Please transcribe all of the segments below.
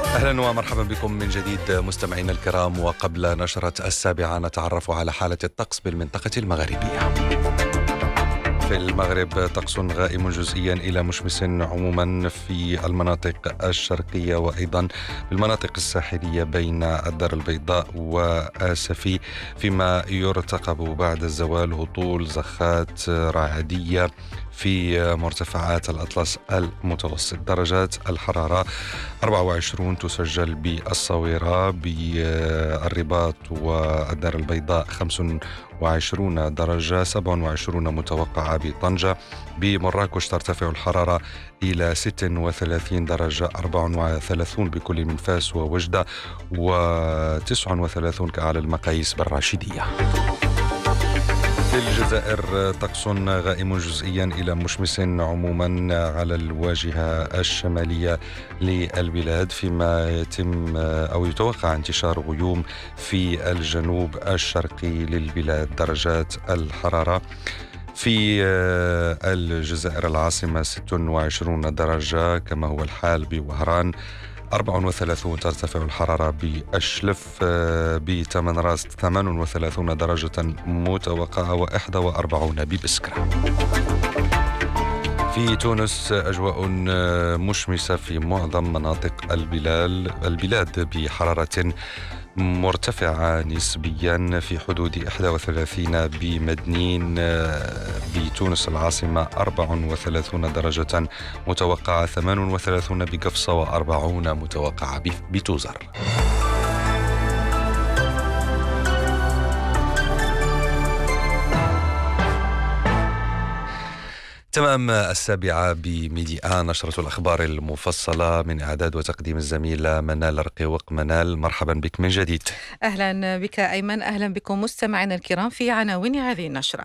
أهلا ومرحبا بكم من جديد مستمعينا الكرام. وقبل نشرة 7 نتعرف على حالة الطقس بالمنطقة المغربية. في المغرب طقس غائم جزئيا إلى مشمس عموما في المناطق الشرقية وأيضا في المناطق الساحلية بين الدار البيضاء وآسفي، فيما يرتقب بعد الزوال هطول زخات رعدية في مرتفعات الأطلس المتوسط. درجات الحرارة 24 تسجل بالصويرة، بالرباط والدار البيضاء 25 درجة، 27 متوقعة بطنجة. بمراكش ترتفع الحرارة إلى 36 درجة، 34 بكل من فاس ووجدة، و39 كأعلى المقاييس بالراشدية. في الجزائر طقس غائم جزئيا إلى مشمس عموما على الواجهة الشمالية للبلاد، فيما يتوقع انتشار غيوم في الجنوب الشرقي للبلاد. درجات الحرارة في الجزائر العاصمة 26 درجة، كما هو الحال بوهران 34 ترتفع الحرارة، بالشلف بتمنراس 38 درجة متوقعة، و41 ببسكرة. في تونس أجواء مشمسة في معظم مناطق البلاد بحرارة مرتفعة نسبيا في حدود 31 بمدنين، بتونس العاصمة 34 درجة متوقعة، 38 بقفصة، و40 متوقعة بتوزر. تمام 7 بميديا، نشرة الأخبار المفصلة من إعداد وتقديم الزميلة منال رقيوق. منال، مرحبا بك من جديد. أهلا بك أيمن، أهلا بكم مستمعينا الكرام. في عناوين هذه النشرة: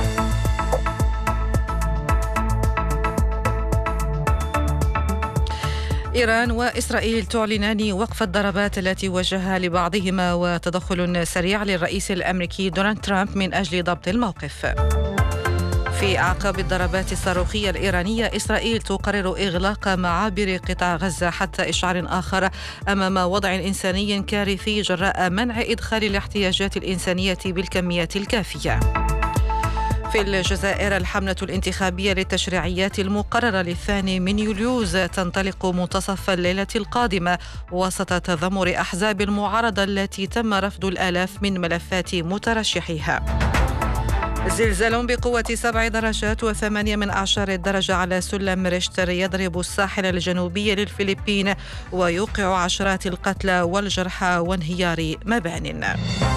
إيران وإسرائيل تعلنان وقف الضربات التي وجهها لبعضهما وتدخل سريع للرئيس الأمريكي دونالد ترامب من أجل ضبط الموقف. في أعقاب الضربات الصاروخية الإيرانية، إسرائيل تقرر إغلاق معابر قطاع غزة حتى إشعار آخر أمام وضع إنساني كارثي جراء منع إدخال الاحتياجات الإنسانية بالكميات الكافية. في الجزائر، الحملة الانتخابية للتشريعيات المقررة للثاني من يوليوز تنطلق منتصف الليلة القادمة وسط تذمر أحزاب المعارضة التي تم رفض الآلاف من ملفات مترشحيها. زلزال بقوة 7 درجات و8 درجة على سلم ريشتر يضرب الساحل الجنوبي للفلبين ويوقع عشرات القتلى والجرحى وانهيار مبان.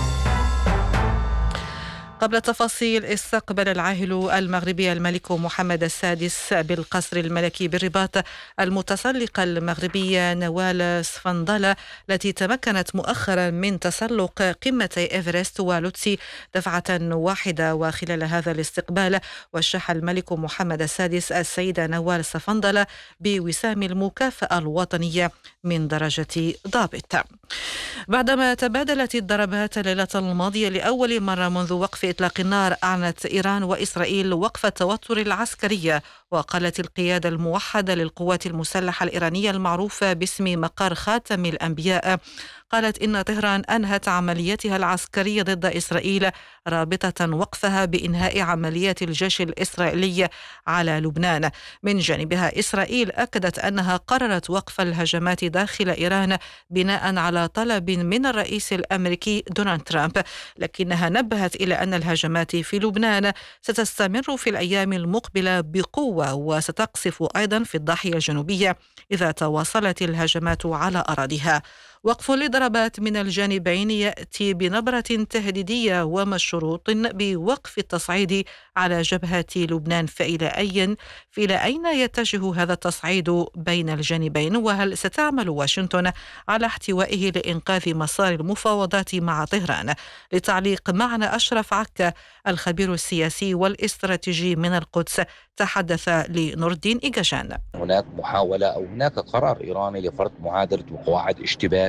قبل التفاصيل، استقبل العاهل المغربي الملك محمد السادس بالقصر الملكي بالرباط المتسلقة المغربية نوال سفندلة التي تمكنت مؤخرا من تسلق قمتي إيفرست ولوتسي دفعة واحدة. وخلال هذا الاستقبال وشح الملك محمد السادس السيدة نوال سفندلة بوسام المكافأة الوطنية من درجة ضابط. بعدما تبادلت الضربات الليلة الماضية لأول مرة منذ وقف إطلاق النار، أعلنت إيران وإسرائيل وقف التوتر العسكري. وقالت القيادة الموحدة للقوات المسلحة الإيرانية المعروفة باسم مقر خاتم الأنبياء، قالت إن طهران أنهت عملياتها العسكرية ضد إسرائيل، رابطة وقفها بإنهاء عمليات الجيش الإسرائيلي على لبنان. من جانبها، إسرائيل أكدت أنها قررت وقف الهجمات داخل إيران بناء على طلب من الرئيس الأمريكي دونالد ترامب، لكنها نبهت إلى أن الهجمات في لبنان ستستمر في الأيام المقبلة بقوة وستقصف أيضا في الضاحية الجنوبية إذا تواصلت الهجمات على أراضيها. وقف للضربات من الجانبين يأتي بنبرة تهديدية ومشروط بوقف التصعيد على جبهة لبنان. فإلى أين يتجه هذا التصعيد بين الجانبين؟ وهل ستعمل واشنطن على احتوائه لإنقاذ مسار المفاوضات مع طهران؟ لتعليق معنا أشرف عكا الخبير السياسي والاستراتيجي من القدس، تحدث لنور الدين إيجاجان. هناك محاولة أو هناك قرار إيراني لفرض معادلة وقواعد اشتباك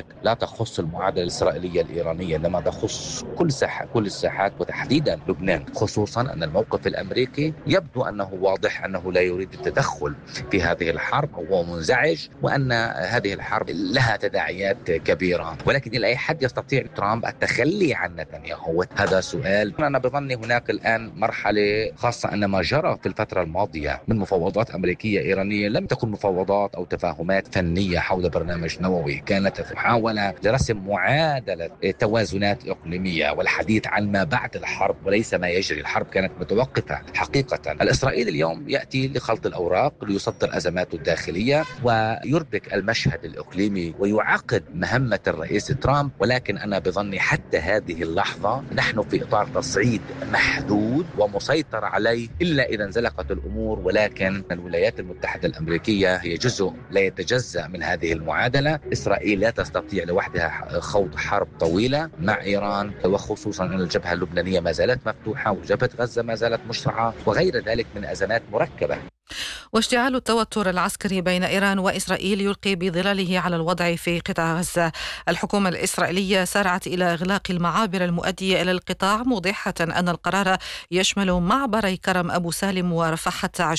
لا تخص المعادلة الإسرائيلية الإيرانية، إنما تخص كل الساحات وتحديدا لبنان، خصوصا أن الموقف الأمريكي يبدو أنه واضح أنه لا يريد التدخل في هذه الحرب، وهو منزعج، وأن هذه الحرب لها تداعيات كبيرة. ولكن إلى أي حد يستطيع ترامب التخلي عن نتنياهو؟ هذا سؤال. أنا بظني هناك الآن مرحلة، خاصة أن ما جرى في الفترة الماضية من مفاوضات أمريكية إيرانية لم تكن مفاوضات أو تفاهمات فنية حول برنامج نووي، كانت محاولة لرسم معادلة توازنات إقليمية والحديث عن ما بعد الحرب وليس ما يجري. الحرب كانت متوقفة حقيقة. الإسرائيل اليوم يأتي لخلط الأوراق ليصدر أزماته الداخلية ويربك المشهد الإقليمي ويعقد مهمة الرئيس ترامب. ولكن أنا بظني حتى هذه اللحظة نحن في إطار تصعيد محدود ومسيطر عليه إلا إذا انزلقت الأمور. ولكن الولايات المتحدة الأمريكية هي جزء لا يتجزأ من هذه المعادلة. إسرائيل لا تستطيع لوحدها خوض حرب طويلة مع إيران، وخصوصا أن الجبهة اللبنانية ما زالت مفتوحة وجبهة غزة ما زالت مشرعة وغير ذلك من أزمات مركبة. واشتعال التوتر العسكري بين إيران وإسرائيل يلقي بظلاله على الوضع في قطاع غزة. الحكومة الإسرائيلية سارعت إلى إغلاق المعابر المؤدية إلى القطاع، موضحة أن القرار يشمل معبري كرم أبو سالم ورفح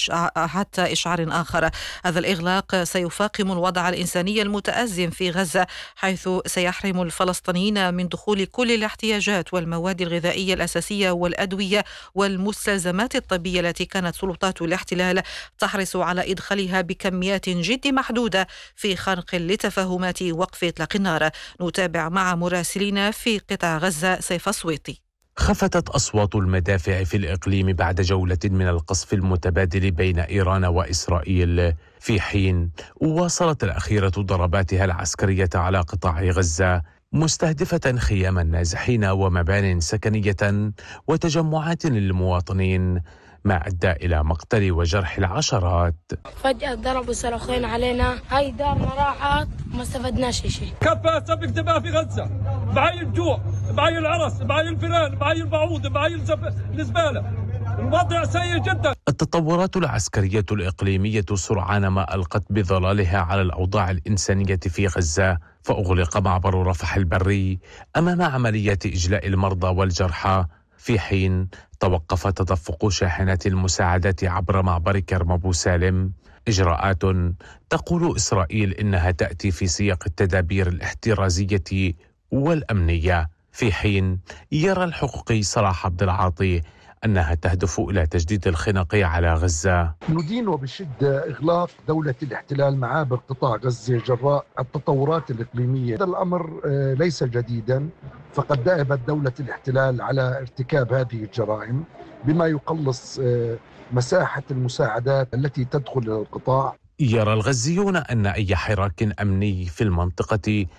حتى إشعار آخر. هذا الإغلاق سيفاقم الوضع الإنساني المتأزم في غزة، حيث سيحرم الفلسطينيين من دخول كل الاحتياجات والمواد الغذائية الأساسية والأدوية والمستلزمات الطبية التي كانت سلطات الاحتلال تحرص على إدخالها بكميات جد محدودة في خنق لتفاهمات وقف إطلاق النار. نتابع مع مراسلين في قطاع غزة سيف السويطي. خفتت أصوات المدافع في الإقليم بعد جولة من القصف المتبادل بين إيران وإسرائيل، في حين واصلت الأخيرة ضرباتها العسكرية على قطاع غزة مستهدفة خيام النازحين ومبان سكنية وتجمعات للمواطنين، ما أدى إلى مقتل وجرح العشرات. فجأة ضربوا صاروخين علينا، هاي دارنا راحت ما استفدناش شيء. كفى سبك دماء في غزة، بعي الجوع، بعي العرس، بعي الفيران، بعي البعوض، بعي الزبالة. الوضع سيء جدا. التطورات العسكرية الإقليمية سرعان ما ألقت بظلالها على الأوضاع الإنسانية في غزة، فأغلق معبر رفح البري أمام عملية إجلاء المرضى والجرحى، في حين توقف تدفق شاحنات المساعدات عبر معبر كرم أبو سالم، إجراءات تقول إسرائيل إنها تأتي في سياق التدابير الاحترازية والأمنية، في حين يرى الحقوقي صلاح عبد العاطي أنها تهدف إلى تجديد الخنق على غزة. ندين وبشدة إغلاق دولة الاحتلال معابر قطاع غزة جراء التطورات الإقليمية. هذا الأمر ليس جديدا، فقد دأبت دولة الاحتلال على ارتكاب هذه الجرائم بما يقلص مساحة المساعدات التي تدخل إلى القطاع. يرى الغزيون أن أي حراك أمني في المنطقة